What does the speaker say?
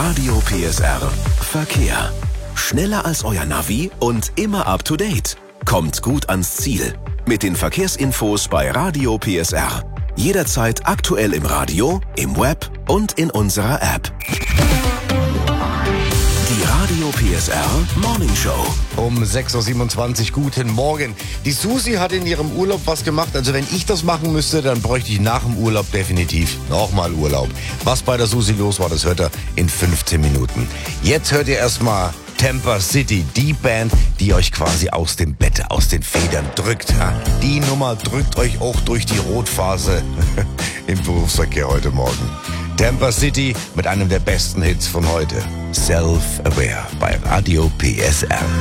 Radio PSR Verkehr. Schneller als euer Navi und immer up to date. Kommt gut ans Ziel. Mit den Verkehrsinfos bei Radio PSR. Jederzeit aktuell im Radio, im Web und in unserer App. Die Radio PSR Morning Show. Um 6.27 Uhr, guten Morgen. Die Susi hat in ihrem Urlaub was gemacht. Also wenn ich das machen müsste, dann bräuchte ich nach dem Urlaub definitiv nochmal Urlaub. Was bei der Susi los war, das hört ihr in 15 Minuten. Jetzt hört ihr erstmal Tampa City, die Band, die euch quasi aus dem Bett, aus den Federn drückt. Die Nummer drückt euch auch durch die Rotphase im Berufsverkehr heute Morgen. Tampa City mit einem der besten Hits von heute. Self-Aware bei Radio PSR.